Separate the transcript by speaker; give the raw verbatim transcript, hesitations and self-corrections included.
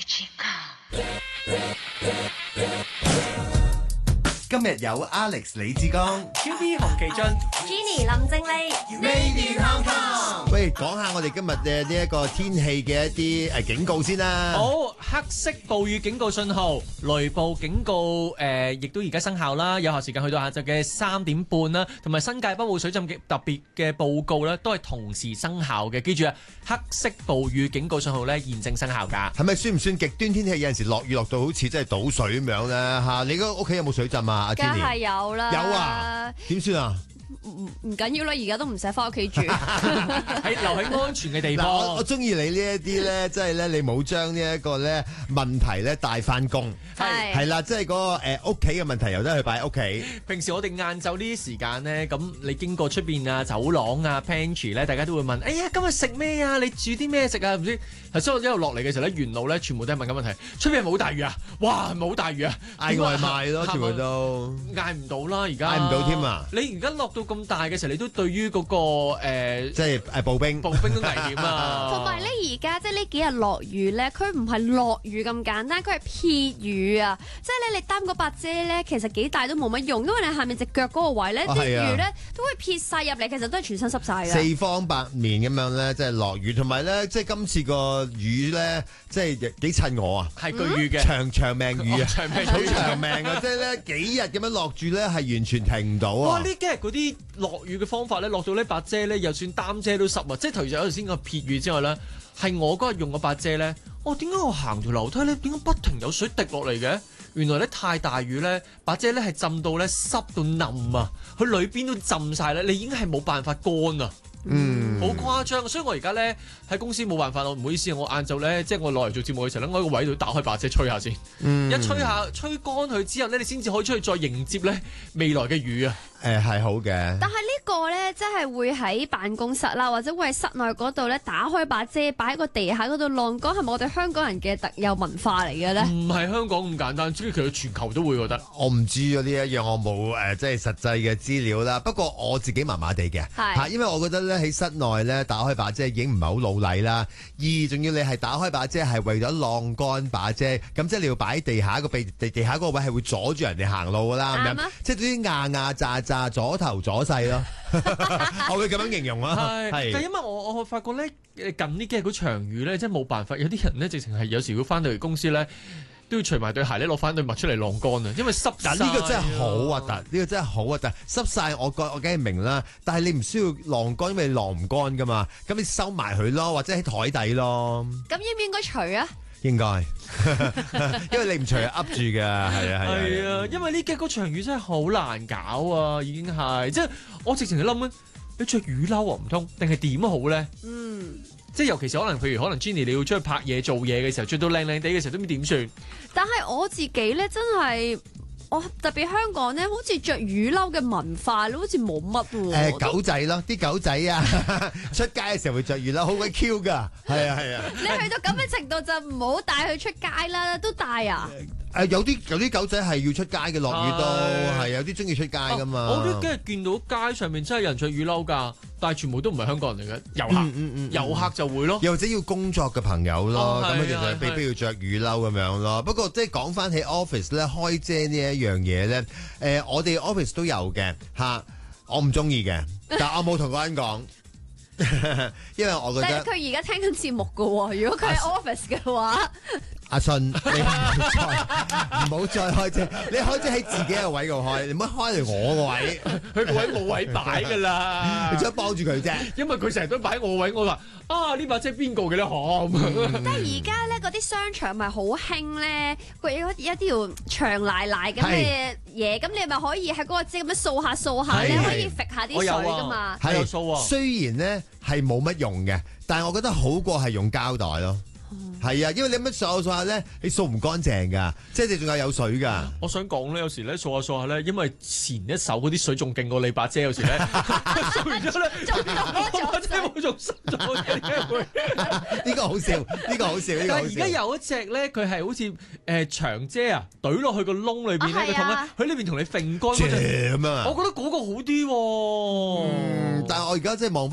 Speaker 1: 今日有 Alex 李志剛、
Speaker 2: Q B 洪其俊、
Speaker 3: Jenny 林正麗。
Speaker 1: Made in Hong Kong。喂，講下我哋今日嘅呢一個天氣嘅一啲誒警告先啦。
Speaker 2: 好，黑色暴雨警告信號、雷暴警告誒，亦都而家生效啦。有效時間去到下晝嘅三點半啦，同埋新界北部水浸嘅特別嘅報告咧，都係同時生效嘅。記住啊，黑色暴雨警告信號咧現正生效㗎。
Speaker 1: 係咪算唔算極端天氣？有陣時落雨落到好似真係倒水咁樣咧嚇？你嗰屋企有冇水浸啊？阿 Jenny
Speaker 3: 梗係有啦。
Speaker 1: 有啊？點算啊？
Speaker 3: 唔唔緊要啦，而家都唔使翻屋企住，
Speaker 2: 喺留喺安全嘅地方。
Speaker 1: 我我中意你呢一啲咧，即係咧你冇將呢一個咧問題咧帶翻工，
Speaker 3: 係
Speaker 1: 係啦，即係嗰個誒屋企嘅問題由得去擺喺屋企。
Speaker 2: 平時我哋晏晝呢啲時間咧，咁你經過出邊啊、走廊啊、pantry 咧，大家都會問：哎呀，今日食咩啊？你煮啲咩食啊？唔知頭先我一路落嚟嘅時候咧，沿路咧全部都係問緊問題。出邊係冇大雨啊？哇，冇大雨啊！
Speaker 1: 嗌外賣咯，全部都
Speaker 2: 嗌唔到啦，而家
Speaker 1: 嗌唔到添啊！
Speaker 2: 你而家落到咁大嘅時候，你都對於嗰個誒，
Speaker 1: 即係誒步兵，
Speaker 2: 步兵都危險啊！
Speaker 3: 同埋咧，而家即係呢幾日落雨咧，佢唔係落雨咁簡單，佢係撇雨啊！即係咧，你擔嗰把遮咧，其實幾大都冇乜用，因為你下面隻腳嗰個位咧，啲雨咧都會撇晒入嚟，其實都係全身濕晒㗎。
Speaker 1: 四方八面咁樣咧，即係落雨，同埋咧，即係今次個雨咧，即係幾襯我啊！
Speaker 2: 係巨雨嘅
Speaker 1: 長長命雨啊，
Speaker 2: 長命
Speaker 1: 好長命啊！即係咧幾日咁樣落住咧，係完全停唔到啊！
Speaker 2: 哇！呢幾日嗰啲落雨嘅方法咧，落到呢把遮咧，又算擔遮都濕啊！即係除咗頭先個撇雨之外咧，係我嗰日用嗰把遮咧，哦，點解我行條樓梯咧，點解不停有水滴落嚟嘅？原來咧太大雨咧，把遮咧係浸到咧濕到冧啊！佢裏邊都浸晒咧，你已經係冇辦法乾啊！
Speaker 1: 嗯，
Speaker 2: 好誇張，所以我而家咧喺公司冇辦法咯，唔好意思，我晏晝咧即係我落嚟做節目嘅時候咧，我喺個位度打開把遮吹下先，
Speaker 1: 嗯、
Speaker 2: 一吹下吹乾佢之後咧，你先至可以出去再迎接咧未來嘅雨啊！
Speaker 1: 誒係、呃、好嘅，
Speaker 3: 但係呢個咧，即係會喺辦公室啦，或者會喺室內嗰度咧，打開把遮擺喺個地下嗰度晾乾，係咪我哋香港人嘅特有文化嚟嘅咧？
Speaker 2: 唔係香港咁簡單，即係其實全球都會覺得。
Speaker 1: 我唔知啊呢一樣，我冇誒、呃、即係實際嘅資料啦。不過我自己麻麻地嘅嚇，因為我覺得咧喺室內咧打開把遮已經唔係好老禮啦。二仲要你係打開把遮係為咗晾乾把遮，咁即係你要擺喺地下個地地地下嗰個位係會阻住人哋行路㗎啦，咁樣即係啲牙牙炸炸左頭左勢咯。我會咁樣形容啊。
Speaker 2: 係，但因為我我發覺咧，近呢幾日嗰場雨咧，真係冇辦法，有啲人咧直情係有時要翻到嚟公司咧，都要除埋對鞋咧，攞翻對襪出嚟晾乾啊，因為濕晒。呢個真係好核突，呢個真係好核突，濕晒我覺我梗係明啦，但係你唔需要晾乾，因為你晾唔乾噶嘛，咁你收埋佢咯，或者喺台底咯。
Speaker 3: 咁應唔應該除啊？
Speaker 1: 應該，因為你唔除係噏住㗎，係啊係啊。
Speaker 2: 係啊，因為呢幾日嗰場雨真係好難搞啊，已經係，即係我直情係諗緊，你着雨褸啊唔通，定係點好咧？
Speaker 3: 嗯。
Speaker 2: 即係尤其是可能，譬如可能 Jenny 你要出去拍嘢做嘢嘅時候，着到靚靚地嘅時候，都唔知點算。但係
Speaker 3: 我自己咧，真係我特別香港咧，好似着雨褸嘅文化咧，好似冇乜喎。
Speaker 1: 誒狗仔咯，啲狗仔啊，出街嘅時候會着雨褸，好鬼 Q 㗎。係啊係啊。
Speaker 3: 你去到咁嘅程度就唔好帶佢出街啦，都帶啊。
Speaker 1: 誒、呃、有啲有啲狗仔係要出街嘅，落雨都係有啲中意出街噶嘛、啊。
Speaker 2: 我都今日見到街上面真係有人着雨褸㗎，但係全部都唔係香港人嚟嘅遊客，嗯嗯嗯、遊客就會咯。
Speaker 1: 又或者要工作嘅朋友咯，咁樣其實被逼要着雨褸咁樣咯。不過即係講翻起 office 咧，開遮呢一樣嘢咧，誒、呃、我哋 office 都有嘅嚇，我唔中意嘅，但我冇同嗰人講。因為我覺得，
Speaker 3: 但係佢而家聽緊節目嘅喎，如果佢喺 office 嘅話，
Speaker 1: 阿信，你唔好再唔好再開遮，你開遮喺自己嘅位度開，你唔好開嚟我個位，
Speaker 2: 佢個位冇位擺㗎啦，
Speaker 1: 你想幫住佢啫，
Speaker 2: 因為佢成日都擺我位，我話啊呢把遮邊個嘅咧可？
Speaker 3: 但係而家咧嗰啲商場咪好興咧，佢有一條長賴賴咁嘅嘢，咁你咪可以喺嗰個遮咁樣掃下掃下咧，可以揈下啲水㗎嘛，
Speaker 1: 係有掃啊，雖然咧係冇乜用嘅，但係我覺得好過係用膠袋咯。係啊，因為你乜掃下掃下咧，你掃唔乾淨噶，即係你仲有有水噶。
Speaker 2: 我想講咧，有時咧掃下掃下咧，因為前一手嗰啲水仲勁過你把遮，有時咧掃完咗咧，我把遮冇仲濕咗嘅會。
Speaker 1: 呢個好笑，呢個好笑，呢個好笑。
Speaker 2: 但係而家有一隻咧，佢係好似誒長遮啊，懟落去個窿裏邊咧，個桶咧，佢呢邊同你揈乾嗰隻，我覺得嗰個好啲。嗯，
Speaker 1: 但係我而家即係望。